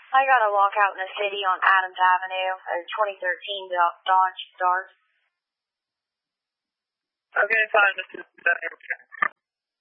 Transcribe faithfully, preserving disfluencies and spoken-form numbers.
I got a walkout in the city on Adams Avenue, a twenty thirteen Dodge Dart. Okay, fine. This is uh,